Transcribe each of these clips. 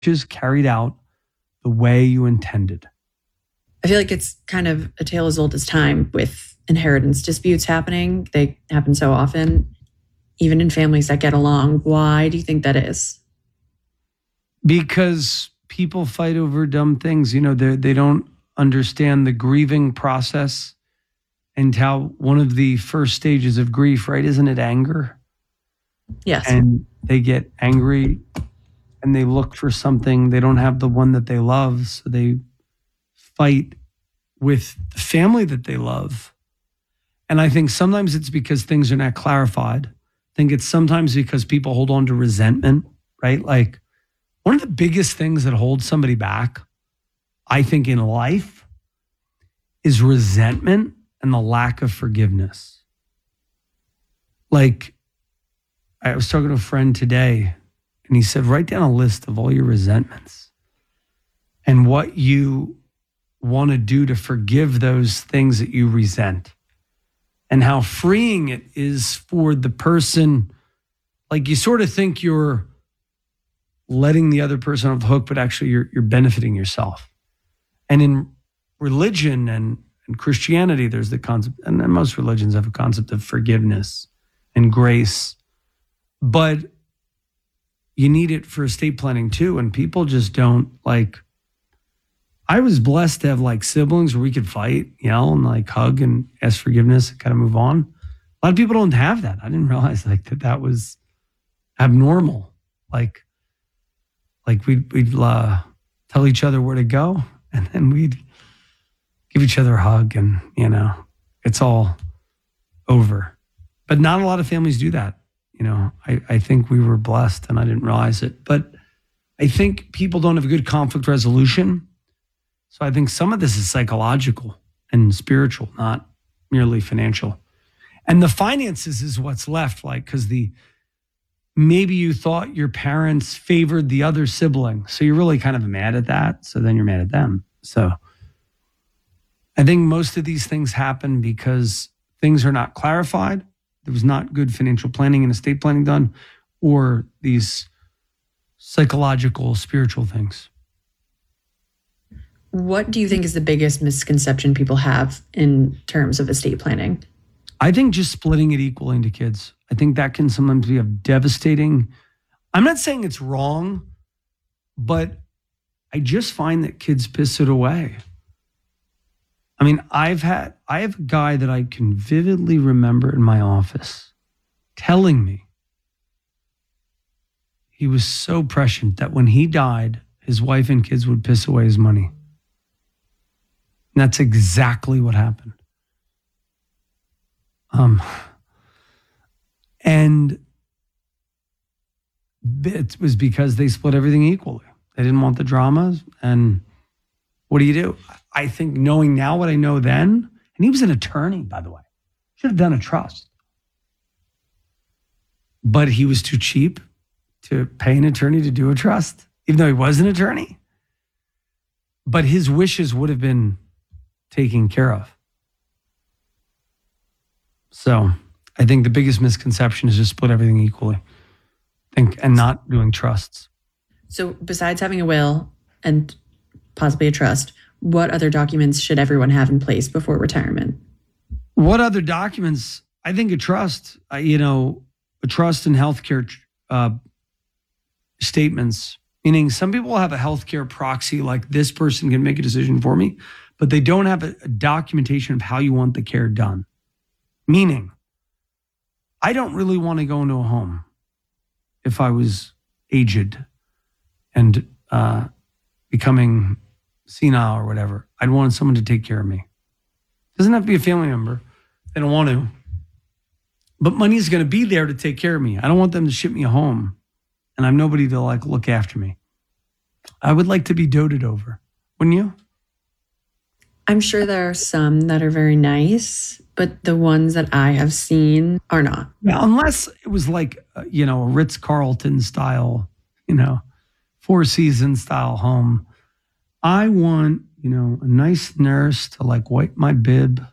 just carried out the way you intended. I feel like it's kind of a tale as old as time with inheritance disputes happening. They happen so often, even in families that get along. Why do you think that is? Because people fight over dumb things. They don't understand the grieving process and how one of the first stages of grief, right? Isn't it anger? Yes. And they get angry and they look for something. They don't have the one that they love. So they fight with the family that they love. And I think sometimes it's because things are not clarified. I think it's sometimes because people hold on to resentment, right? Like one of the biggest things that holds somebody back, I think, in life is resentment and the lack of forgiveness. Like, I was talking to a friend today, and he said, write down a list of all your resentments and what you want to do to forgive those things that you resent, and how freeing it is for the person. Like, you sort of think you're letting the other person off the hook, but actually you're benefiting yourself. And in religion and Christianity, there's the concept, and most religions have a concept of forgiveness and grace. But you need it for estate planning too. And people just don't like. I was blessed to have like siblings where we could fight, yell, and like hug and ask forgiveness and kind of move on. A lot of people don't have that. I didn't realize like that was abnormal. Like we'd tell each other where to go, and then we'd give each other a hug, and it's all over. But not a lot of families do that. I think we were blessed, and I didn't realize it. But I think people don't have good conflict resolution. So I think some of this is psychological and spiritual, not merely financial. And the finances is what's left, like, because maybe you thought your parents favored the other sibling. So you're really kind of mad at that. So then you're mad at them. So I think most of these things happen because things are not clarified. There was not good financial planning and estate planning done, or these psychological, spiritual things. What do you think is the biggest misconception people have in terms of estate planning? I think just splitting it equally into kids. I think that can sometimes be a devastating. I'm not saying it's wrong, but I just find that kids piss it away. I mean, I have a guy that I can vividly remember in my office telling me he was so prescient that when he died, his wife and kids would piss away his money. And that's exactly what happened. And it was because they split everything equally. They didn't want the dramas. And what do you do? I think knowing now what I know then, and he was an attorney, by the way, should have done a trust. But he was too cheap to pay an attorney to do a trust, even though he was an attorney. But his wishes would have been taken care of. So I think the biggest misconception is just split everything equally. And not doing trusts. So besides having a will and possibly a trust, what other documents should everyone have in place before retirement? What other documents? I think a trust, a trust and healthcare statements, meaning some people have a healthcare proxy, like this person can make a decision for me, but they don't have a documentation of how you want the care done. Meaning, I don't really want to go into a home if I was aged and becoming senile or whatever. I'd want someone to take care of me. Doesn't have to be a family member. They don't want to. But money's going to be there to take care of me. I don't want them to ship me home and I have nobody to look after me. I would like to be doted over. Wouldn't you? I'm sure there are some that are very nice, but the ones that I have seen are not. Yeah, unless it was like, a Ritz-Carlton style, Four Seasons style home. I want, a nice nurse to wipe my bib.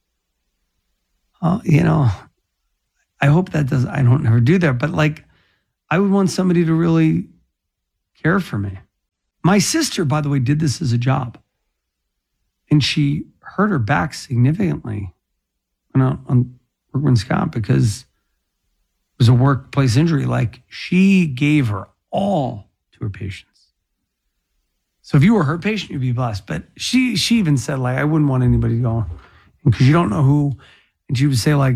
I hope that I don't ever do that, but I would want somebody to really care for me. My sister, by the way, did this as a job. And she hurt her back significantly on workman's comp because it was a workplace injury. Like, she gave her all to her patients. So if you were her patient, you'd be blessed. But she even said, like, I wouldn't want anybody to go because you don't know who. And she would say, like,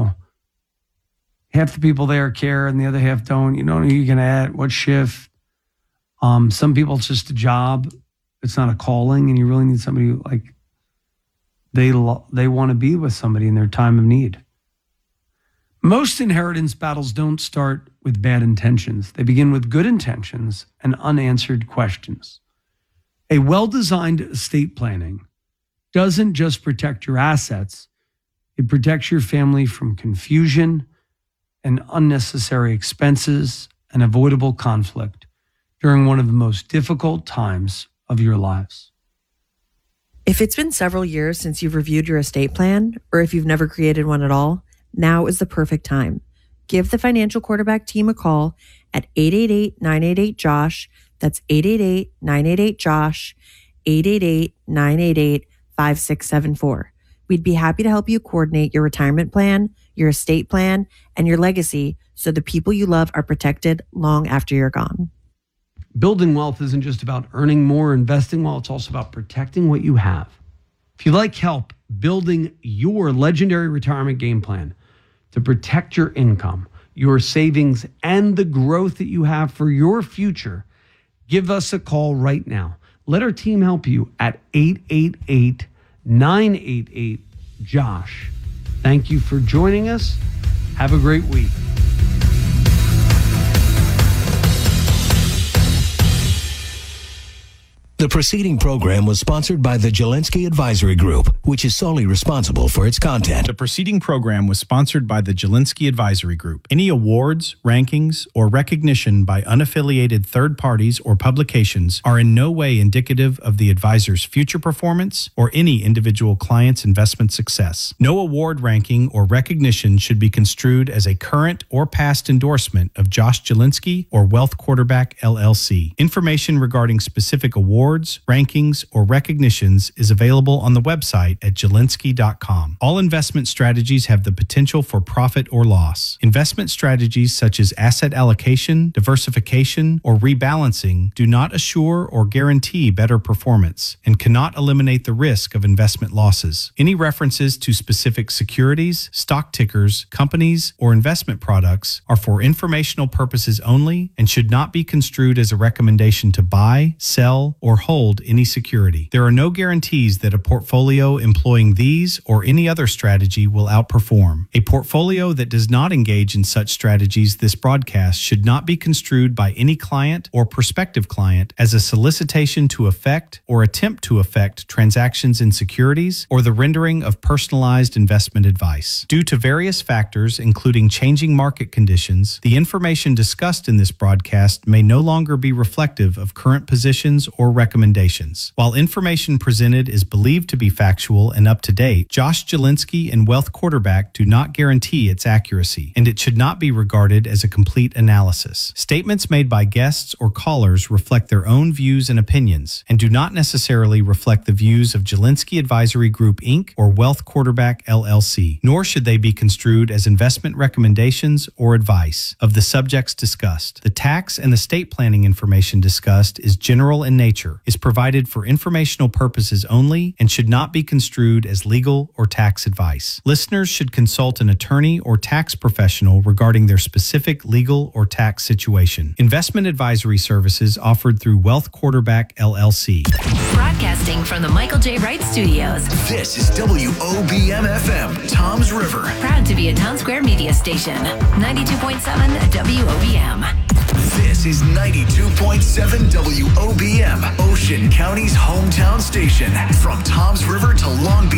half the people there care and the other half don't. You don't know who you're going to at, what shift. Some people, it's just a job. It's not a calling, and you really need somebody who, like, they want to be with somebody in their time of need. Most inheritance battles don't start with bad intentions. They begin with good intentions and unanswered questions. A well-designed estate planning doesn't just protect your assets, it protects your family from confusion and unnecessary expenses and avoidable conflict during one of the most difficult times of your lives. If it's been several years since you've reviewed your estate plan, or if you've never created one at all, now is the perfect time. Give the Financial Quarterback team a call at 888-988-JOSH. That's 888-988-JOSH, 888-988-5674. We'd be happy to help you coordinate your retirement plan, your estate plan, and your legacy so the people you love are protected long after you're gone. Building wealth isn't just about earning more, investing well, it's also about protecting what you have. If you'd like help building your legendary retirement game plan to protect your income, your savings, and the growth that you have for your future, give us a call right now. Let our team help you at 888-988-JOSH. Thank you for joining us. Have a great week. The preceding program was sponsored by the Jelensky Advisory Group, which is solely responsible for its content. The preceding program was sponsored by the Jelensky Advisory Group. Any awards, rankings, or recognition by unaffiliated third parties or publications are in no way indicative of the advisor's future performance or any individual client's investment success. No award, ranking, or recognition should be construed as a current or past endorsement of Josh Jelensky or Wealth Quarterback, LLC. Information regarding specific awards, rankings, or recognitions is available on the website at jelensky.com. All investment strategies have the potential for profit or loss. Investment strategies such as asset allocation, diversification, or rebalancing do not assure or guarantee better performance and cannot eliminate the risk of investment losses. Any references to specific securities, stock tickers, companies, or investment products are for informational purposes only and should not be construed as a recommendation to buy, sell, or hold any security. There are no guarantees that a portfolio employing these or any other strategy will outperform. A portfolio that does not engage in such strategies this broadcast should not be construed by any client or prospective client as a solicitation to effect or attempt to effect transactions in securities or the rendering of personalized investment advice. Due to various factors, including changing market conditions, the information discussed in this broadcast may no longer be reflective of current positions or recommendations. While information presented is believed to be factual and up to date, Josh Jelensky and Wealth Quarterback do not guarantee its accuracy, and it should not be regarded as a complete analysis. Statements made by guests or callers reflect their own views and opinions and do not necessarily reflect the views of Jelensky Advisory Group, Inc. or Wealth Quarterback, LLC, nor should they be construed as investment recommendations or advice of the subjects discussed. The tax and estate planning information discussed is general in nature, is provided for informational purposes only, and should not be construed as legal or tax advice. Listeners should consult an attorney or tax professional regarding their specific legal or tax situation. Investment advisory services offered through Wealth Quarterback, LLC. Broadcasting from the Michael J. Wright Studios. This is WOBM-FM, Toms River. Proud to be a Town Square media station. 92.7 WOBM. This is 92.7 WOBM, Ocean County's hometown station. From Toms River to Long Beach.